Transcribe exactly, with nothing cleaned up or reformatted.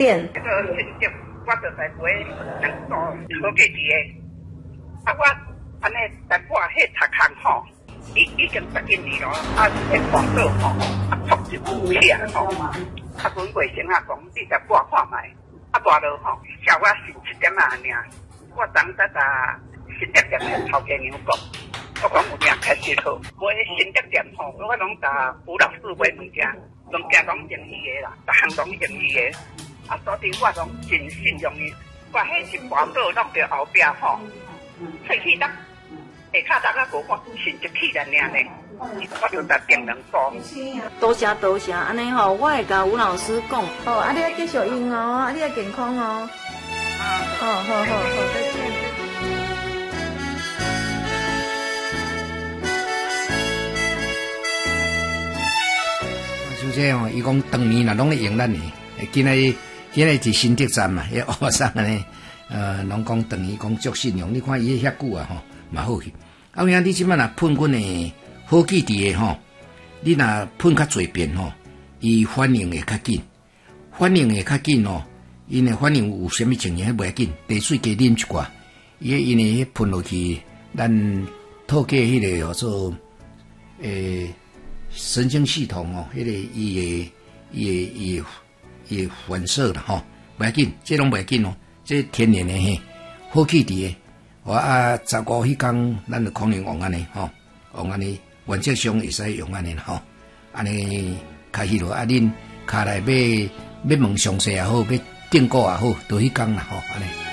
店。 这个成绩我就在买两组好几支的，啊我安尼在我迄读空吼，已已经十几年咯，啊迄广告吼，啊突就有起来吼，啊阮卫生啊讲，你在我看卖，啊大落吼，效我是七点啊尔，我当早早新店店的头家娘讲。我讲有命开始好，买新德店吼，我拢甲吴老师买物件，物件拢用伊个啦，逐项拢用伊个，啊，所以我拢真信用伊。我迄是广告落着后壁吼，喙齿得下骹搭啊无看，成一气人尔呢，我就来订两组。 多谢多谢，安尼吼，我会甲吴老师讲，好，啊，你要继续用哦，啊，你要健康哦。好好好好，再见。 就这样，伊讲当年啦，拢咧用咱诶。今日今日是新德站嘛，迄学生安尼，呃，拢讲当年讲足信用。你看伊遐久啊，吼，嘛好去。啊，兄你即摆若喷阮诶好记伫诶吼，你若喷较侪遍吼，伊反应会较紧，反应会较紧哦。因为反应有啥物情形迄袂要紧，茶水加啉一寡，伊因为迄喷落去，咱透过迄个叫做诶。神经系统哦，迄、那个伊会伊会伊会伊会反射啦吼，袂要紧，这拢袂要紧哦，这天然的嘿，好气伫诶。我啊十五迄天，咱就可能用安尼吼，用安尼原则上会使用安尼啦吼，安尼开始咯。啊，恁骹内要要问详细也好，要订购也好，都迄天啦吼，安尼。